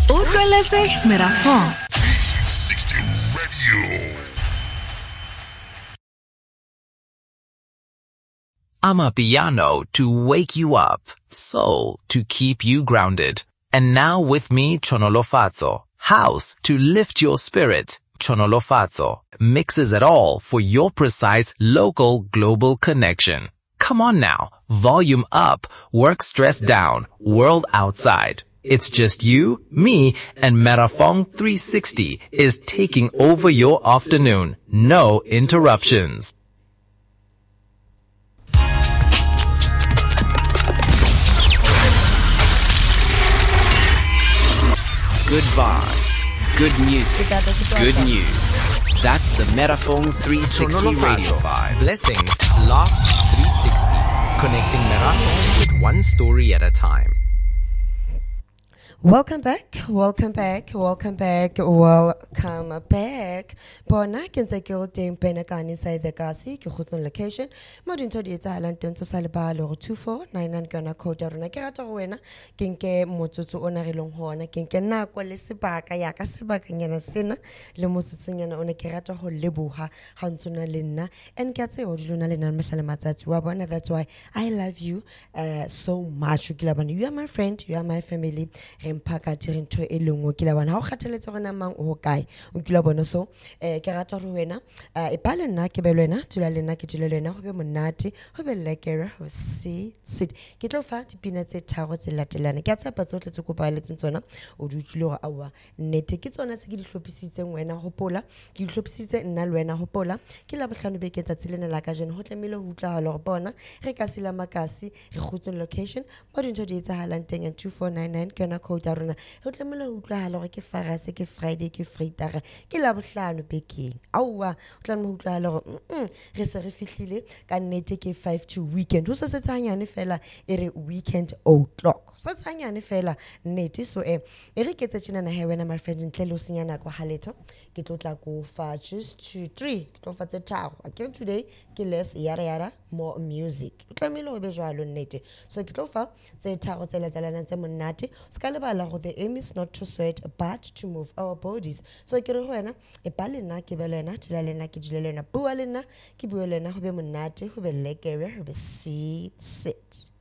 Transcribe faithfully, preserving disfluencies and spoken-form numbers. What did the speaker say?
Utlweletse Merafong. three sixty Radio. Amapiano to wake you up, soul to keep you grounded. And now with me, Chonolofatso, house to lift your spirit. Chonolofatso mixes it all for your precise local global connection. Come on now, volume up, work stress down, world outside. It's just you, me, and Merafong three sixty is taking over your afternoon. No interruptions. Good vibes, good music, good news. That's the Merafong three sixty radio vibe. Blessings, laughs three sixty. Connecting Merafong with one story at a time. Welcome back, welcome back, welcome back, welcome back. Bona ke ntse ke o teng pena ka inside the kasi ke khutson location. Mo dintho di etsahalang teng tso sa le ba le go two four nine nine kana code ya rona ke rata go wena ke nke motsotso o na re leng hona ke nke nako le sebaka ya ka sebakanyana sena le motsotsonyana o ne ke rata go leboha ha ntsona le nna and ke tse o di lona le nna mehlale matsatsi wa bona. That's why I love you uh, so much. You are my friend, you are my family. Mpaka tirintho e lengwe ke la bona ha o kgatheletse gona mang o kae o kila bona. So eh ke rata re wena e pale nna ke be lwena tula le nna ke tule lwena go be monate go be lekere go see sit ke tlo fa dipina tse tharo tse latelana ke a tsapa tsotle tse kopa le tsona o dutlile go awa nnete ke tsona se ke di hlophisitseng wena hopola ke di hlophisitse nna le wena hopola ke la bohlano be ke tsa tsilena la ka jeno ho tlemile ho utla ha lo bona re ka sila makasi re khutson location mo dintho di etsahalang teng at two four nine nine kana code ya rona ho tlemile ho utla ha lo ke farase ke Friday ke Freitag ke la bohlano bekeng aua ho tlemile ho utla ha lo re se re fihlile ka nnete ke five to weekend ho se se tsanyane fela e re weekend o'clock se tsanyane fela nnete. So e e re ketse tshina na he wena my friend ntle lo senya nako ha letho ke tlotla go fa just two three ke tlo fa tse tharo akere today ke less yara yara more music o tlemile ho be jwalo nnete. So ke tlo fa tse tharo tse latelana tse monate ska lebala go the aim is not to sweat but to move our bodies. So ke re ho wena e pa lena ke be lena tla lena ke dile lena bua lena ke bua lena go be monate go be lekere go be sit sit.